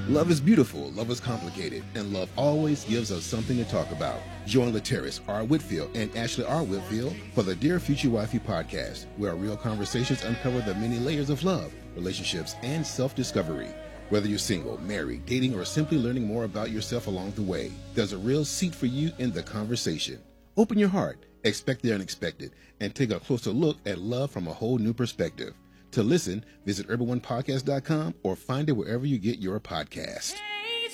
Love is beautiful, love is complicated, and love always gives us something to talk about. Join Lateris R. Whitfield and Ashley R. Whitfield for the Dear Future Wifey podcast, where real conversations uncover the many layers of love, relationships, and self-discovery. Whether you're single, married, dating, or simply learning more about yourself along the way, there's a real seat for you in the conversation. Open your heart, expect the unexpected, and take a closer look at love from a whole new perspective. To listen, visit urban1podcast.com or find it wherever you get your podcasts.